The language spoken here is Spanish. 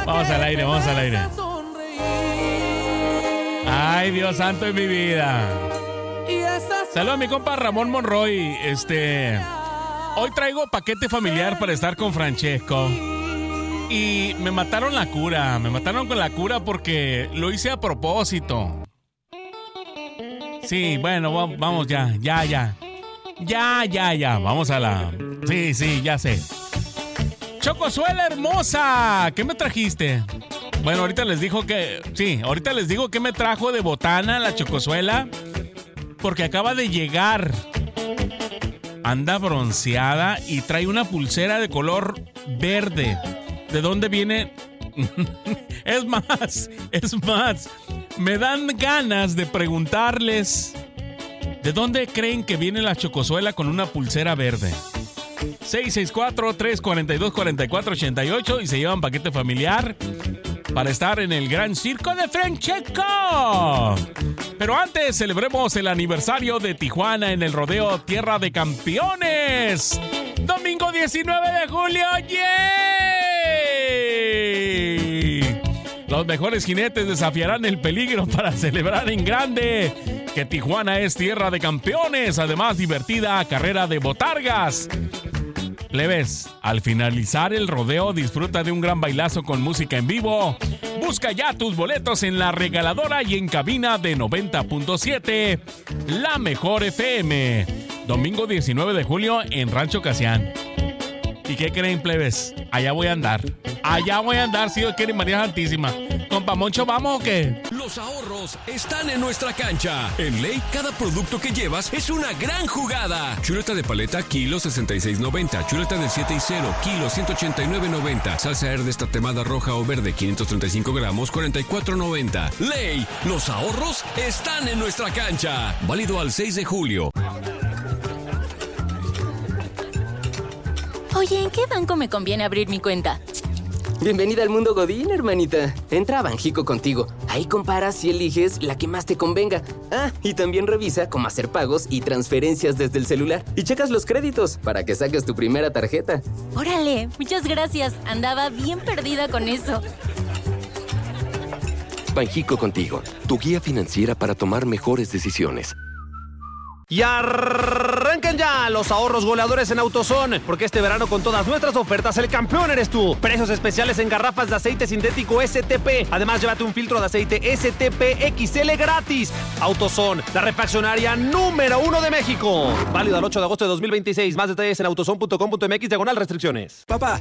Vamos al aire, vamos al aire. Ay, Dios santo en mi vida. Saludos a mi compa Ramón Monroy. Hoy traigo paquete familiar para estar con Francesco. Y me mataron la cura. Me mataron con la cura porque lo hice a propósito. Sí, bueno, vamos ya. Vamos a la... Sí, ya sé. Chocosuela hermosa, ¿qué me trajiste? Bueno, ahorita les digo qué me trajo de botana la Chocosuela, porque acaba de llegar. Anda bronceada y trae una pulsera de color verde. ¿De dónde viene? Es más, me dan ganas de preguntarles ¿de dónde creen que viene la Chocosuela con una pulsera verde? 664-342-4488 y se llevan paquete familiar para estar en el Gran Circo de Francesco. Pero antes celebremos el aniversario de Tijuana en el Rodeo Tierra de Campeones. Domingo 19 de julio. ¡Yay! Los mejores jinetes desafiarán el peligro para celebrar en grande que Tijuana es tierra de campeones. Además, divertida carrera de botargas. Plebes, al finalizar el rodeo, disfruta de un gran bailazo con música en vivo. Busca ya tus boletos en la regaladora y en cabina de 90.7, La Mejor FM. Domingo 19 de julio en Rancho Casián. ¿Y qué creen, plebes? Allá voy a andar, si Dios quiere, María Santísima. Compa Moncho, ¿vamos o qué? Los ahorros están en nuestra cancha. En Ley, cada producto que llevas es una gran jugada. Chuleta de paleta, kilo 66.90. Chuleta de 7 y 0, kilo 189.90. Salsa verde tatemada roja o verde, 535 gramos, 44.90. Ley, los ahorros están en nuestra cancha. Válido al 6 de julio. Oye, ¿en qué banco me conviene abrir mi cuenta? Bienvenida al mundo Godín, hermanita. Entra a Banjico Contigo. Ahí comparas y eliges la que más te convenga. Ah, y también revisa cómo hacer pagos y transferencias desde el celular. Y checas los créditos para que saques tu primera tarjeta. Órale, muchas gracias. Andaba bien perdida con eso. Banjico Contigo, tu guía financiera para tomar mejores decisiones. Y arrancan ya los ahorros goleadores en AutoZone, porque este verano con todas nuestras ofertas el campeón eres tú. Precios especiales en garrafas de aceite sintético STP. Además, llévate un filtro de aceite STP XL gratis. AutoZone, la refaccionaria número 1 de México. Válido al 8 de agosto de 2026. Más detalles en autozone.com.mx/restricciones. Papá,